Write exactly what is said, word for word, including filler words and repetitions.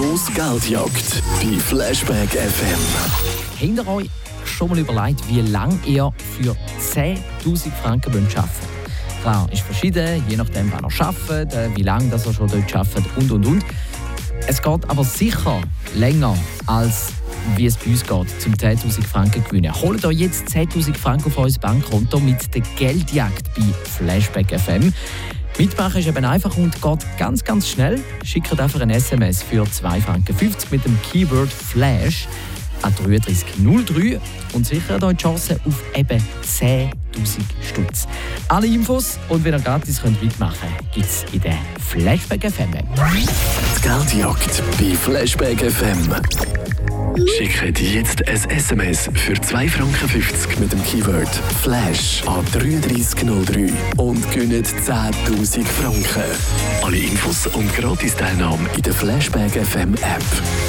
Grosse Geldjagd bei Flashback F M. Hinter euch schon mal überlegt, wie lange ihr für zehntausend Franken arbeiten wollt? Klar, ist verschieden, je nachdem, wann ihr arbeitet, wie lange ihr schon dort arbeitet und und und. Es geht aber sicher länger, als wie es bei uns geht, zum zehntausend Franken gewinnen. Holt euch jetzt zehntausend Franken auf euer Bankkonto mit der Geldjagd bei Flashback F M. Mitmachen ist eben einfach und geht ganz, ganz schnell. Schickt einfach ein S M S für zwei Franken fünfzig mit dem Keyword Flash an drei drei null drei und sichert euch die Chance auf eben zehntausend Stutz. Alle Infos und wie ihr gratis könnt mitmachen könnt, gibt es in der Flashback F M App. Die Geldjagd bei Flashback F M. Schickt jetzt ein S M S für zwei Franken fünfzig mit dem Keyword Flash an drei drei null drei und gewinnt zehntausend Franken. Alle Infos und Gratis-Teilnahme in der Flashback F M App.